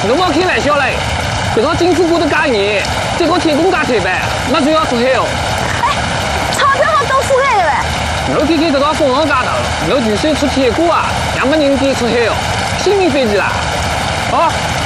侬莫开玩笑嘞！这个政府过得介严，这个天公介惨白，那就要出海哦。 哎，钞票好都付海的呗。 我看看这个风浪介大，我就算出天过啊，也没人敢出海哦，性命飞机啦！哦。